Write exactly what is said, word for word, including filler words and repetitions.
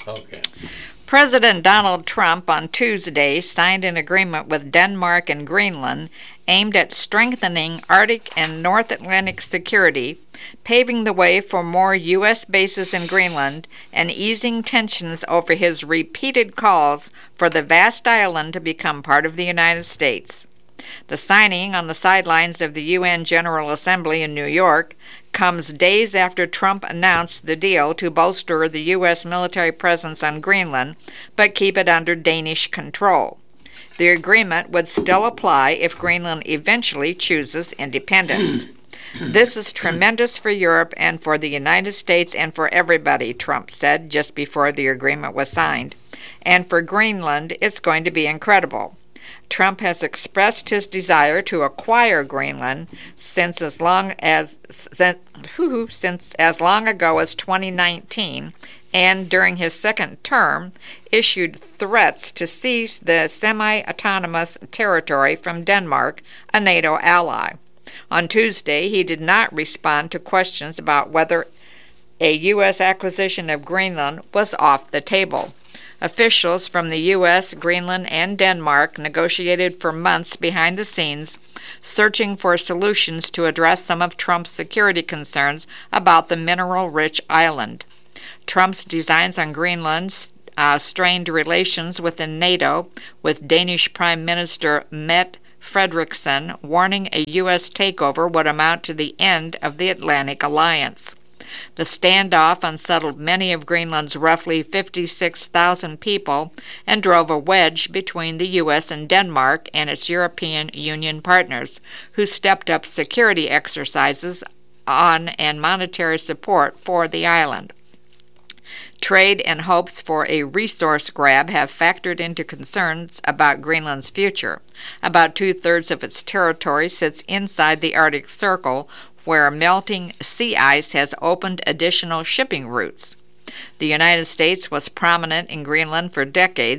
Okay. President Donald Trump on Tuesday signed an agreement with Denmark and Greenland aimed at strengthening Arctic and North Atlantic security, paving the way for more U S bases in Greenland and easing tensions over his repeated calls for the vast island to become part of the United States. The signing on the sidelines of the U N General Assembly in New York comes days after Trump announced the deal to bolster the U S military presence on Greenland, but keep it under Danish control. The agreement would still apply if Greenland eventually chooses independence. This is tremendous for Europe and for the United States and for everybody, Trump said just before the agreement was signed. And for Greenland, it's going to be incredible. Trump has expressed his desire to acquire Greenland since as long as since, since as long ago as twenty nineteen, and during his second term issued threats to seize the semi-autonomous territory from Denmark, a NATO ally. On Tuesday, he did not respond to questions about whether a U S acquisition of Greenland was off the table. Officials from the U S, Greenland, and Denmark negotiated for months behind the scenes, searching for solutions to address some of Trump's security concerns about the mineral-rich island. Trump's designs on Greenland uh, strained relations within NATO, with Danish Prime Minister Mette Frederiksen warning a U S takeover would amount to the end of the Atlantic Alliance. The standoff unsettled many of Greenland's roughly fifty-six thousand people and drove a wedge between the U S and Denmark and its European Union partners, who stepped up security exercises on and monetary support for the island. Trade and hopes for a resource grab have factored into concerns about Greenland's future. About two-thirds of its territory sits inside the Arctic Circle, where melting sea ice has opened additional shipping routes. The United States was prominent in Greenland for decades,